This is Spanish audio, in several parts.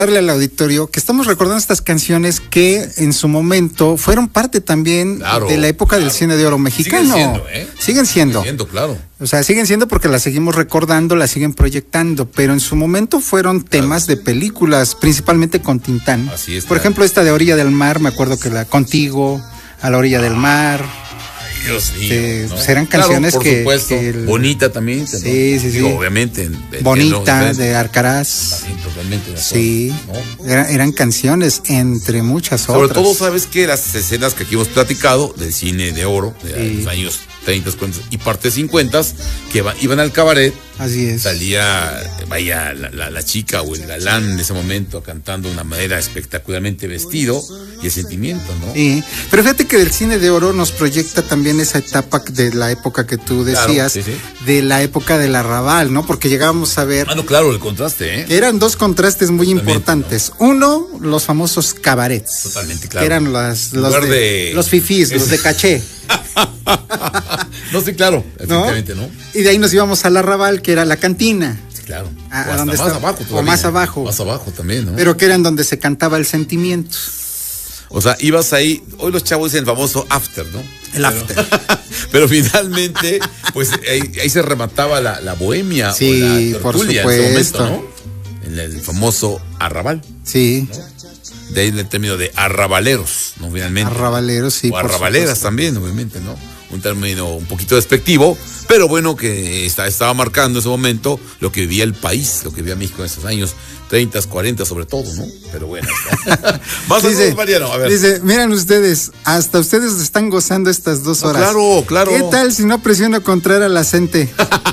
Darle al auditorio que estamos recordando estas canciones que en su momento fueron parte también de la época del cine de oro mexicano. Siguen siendo, claro. O sea, siguen siendo porque las seguimos recordando, las siguen proyectando, pero en su momento fueron temas de películas, principalmente con Tintán. Así es. Por ejemplo, esta de Orilla del Mar, me acuerdo que la Contigo, a la orilla del mar. Dios mío, ¿no? Pues eran canciones por supuesto. Bonita también. Sí. Digo, obviamente. Bonita, de Arcaraz. También totalmente de acuerdo. Sí, ¿no? Eran canciones entre muchas Sobre otras. Sobre todo, sabes que las escenas que aquí hemos platicado del cine de oro, de los años 30, 40 y parte 50, que iban al cabaret. Así es. Salía, vaya, la chica o el galán en ese momento cantando de una manera espectacularmente vestido y el sentimiento, ¿no? Sí, pero fíjate que del cine de oro nos proyecta también esa etapa de la época que tú decías, claro, sí. De la época del arrabal, ¿no? Porque llegábamos a ver... no, claro, el contraste, ¿eh? Eran dos contrastes muy importantes. ¿No? Uno, los famosos cabarets. Totalmente, claro. Que eran los fifís, los de caché. No, sí, claro, efectivamente, ¿no? Y de ahí nos íbamos al arrabal, que era la cantina. Sí, claro. A donde más abajo todavía. O más abajo. Más abajo también, ¿no? Pero que eran donde se cantaba el sentimiento. O sea, ibas ahí, hoy los chavos dicen el famoso after, ¿no? El after. Pero finalmente, pues ahí se remataba la bohemia. Sí, o la por tertulia supuesto. En ese momento, ¿no? En el famoso arrabal. Sí. ¿no? De ahí el término de arrabaleros, ¿no? Finalmente. Arrabaleros, sí. O arrabaleras también, obviamente, ¿no? Un término un poquito despectivo, pero bueno, que estaba marcando en ese momento lo que vivía el país, lo que vivía México en esos años 30, 40 sobre todo, ¿no? Pero bueno. Más dice, Mariano, a ver. Dice, miren ustedes, hasta ustedes están gozando estas 2 horas. Claro. ¿Qué tal si no presiono contraer a la gente?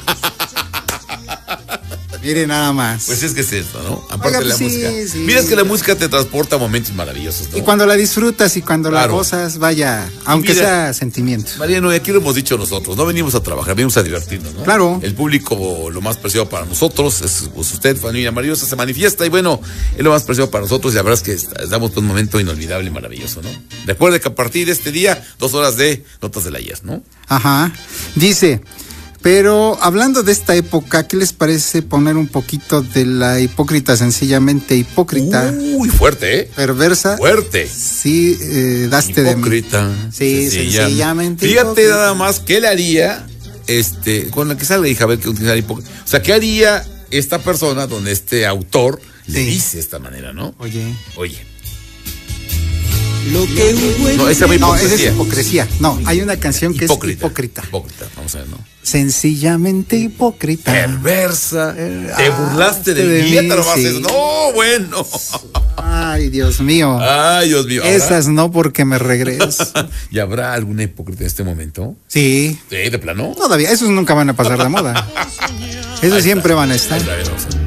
Mire nada más. Pues es que es esto, ¿no? Aparte de la música. Sí. Mira, es que la música te transporta a momentos maravillosos, ¿no? Y cuando la disfrutas y cuando la gozas, vaya, aunque sea sentimiento. Mariano, y aquí lo hemos dicho nosotros, no venimos a trabajar, venimos a divertirnos, ¿no? Claro. El público, lo más preciado para nosotros, es pues, usted, familia maravillosa, se manifiesta y bueno, es lo más preciado para nosotros y la verdad es que estamos por un momento inolvidable y maravilloso, ¿no? Recuerde que a partir de este día, 2 horas de Notas del Ayer, ¿no? Ajá. Dice... Pero hablando de esta época, ¿qué les parece poner un poquito de la hipócrita, sencillamente hipócrita? Uy, fuerte, ¿eh? Perversa. Fuerte. Sí, daste de mí. Hipócrita. Sí, sencillamente. Fíjate hipócrita. Nada más, ¿qué le haría con la que salga, hija, a ver qué utilizar hipócrita? O sea, ¿qué haría esta persona donde este autor le dice de esta manera, ¿no? Oye. Lo que no, esa es hipocresía. No, hay una canción que es hipócrita. Hipócrita, vamos a ver, ¿no? Sencillamente hipócrita. Perversa. Te burlaste de mí. Sí. No, bueno. Ay, Dios mío. Esas no, porque me regreso. ¿Y habrá alguna hipócrita en este momento? Sí. ¿De plano? Todavía, esos nunca van a pasar de moda. Esos siempre van a estar.